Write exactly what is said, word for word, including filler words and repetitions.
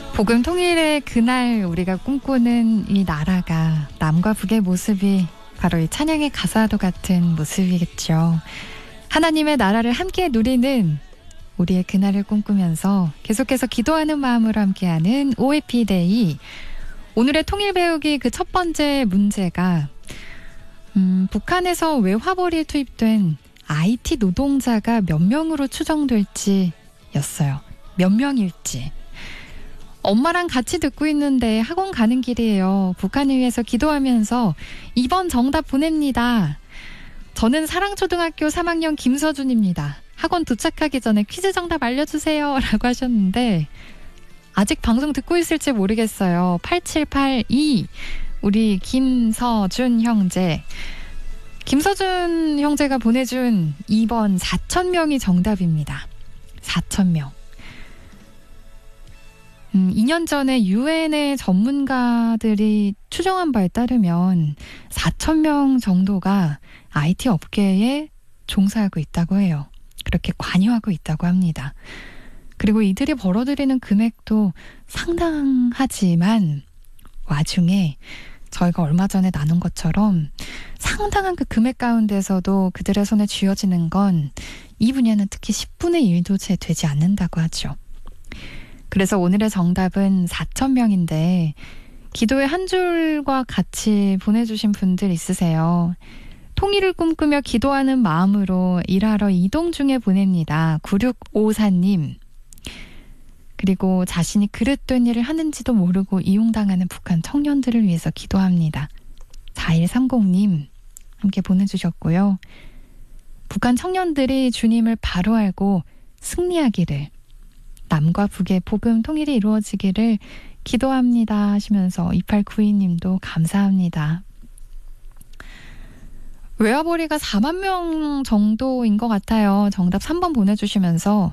복음 통일의 그날 우리가 꿈꾸는 이 나라가 남과 북의 모습이 바로 이 찬양의 가사도 같은 모습이겠죠. 하나님의 나라를 함께 누리는 우리의 그날을 꿈꾸면서 계속해서 기도하는 마음으로 함께하는 오에피데이. 오늘의 통일 배우기 그 첫 번째 문제가 음, 북한에서 외화벌이에 투입된 아이티 노동자가 몇 명으로 추정될지 였어요. 몇 명일지. 엄마랑 같이 듣고 있는데 학원 가는 길이에요. 북한을 위해서 기도하면서 이번 정답 보냅니다. 저는 사랑초등학교 삼 학년 김서준입니다. 학원 도착하기 전에 퀴즈 정답 알려주세요. 라고 하셨는데 아직 방송 듣고 있을지 모르겠어요. 팔칠팔이 우리 김서준 형제. 김서준 형제가 보내준 이 번 사천 명이 정답입니다. 사천 명. 음, 이 년 전에 유엔의 전문가들이 추정한 바에 따르면 사천 명 정도가 아이티 업계에 종사하고 있다고 해요. 그렇게 관여하고 있다고 합니다. 그리고 이들이 벌어들이는 금액도 상당하지만 와중에 저희가 얼마 전에 나눈 것처럼 상당한 그 금액 가운데서도 그들의 손에 쥐어지는 건 이 분야는 특히 십분의 일도 채 되지 않는다고 하죠. 그래서 오늘의 정답은 사천 명인데 기도의 한 줄과 같이 보내주신 분들 있으세요. 통일을 꿈꾸며 기도하는 마음으로 일하러 이동 중에 보냅니다. 구육오사님. 그리고 자신이 그릇된 일을 하는지도 모르고 이용당하는 북한 청년들을 위해서 기도합니다. 사일삼공님 함께 보내주셨고요. 북한 청년들이 주님을 바로 알고 승리하기를, 남과 북의 복음 통일이 이루어지기를 기도합니다 하시면서 이팔구이님도 감사합니다. 외화벌이가 사만 명 정도인 것 같아요. 정답 삼 번 보내주시면서